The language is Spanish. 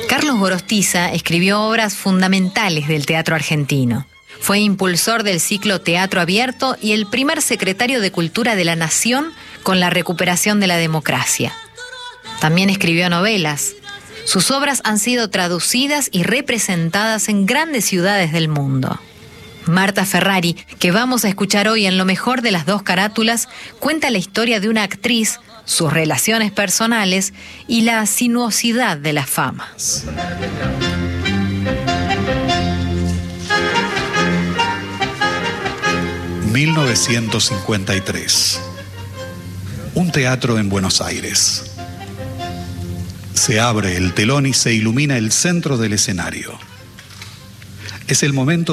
Carlos Gorostiza escribió obras fundamentales del teatro argentino. Fue impulsor del ciclo Teatro Abierto y el primer secretario de Cultura de la Nación con la recuperación de la democracia. También escribió novelas. Sus obras han sido traducidas y representadas en grandes ciudades del mundo. Marta Ferrari, que vamos a escuchar hoy en Lo mejor de las dos carátulas, cuenta la historia de una actriz, sus relaciones personales y la sinuosidad de la fama. 1953. Un teatro en Buenos Aires. Se abre el telón y se ilumina el centro del escenario. Es el momento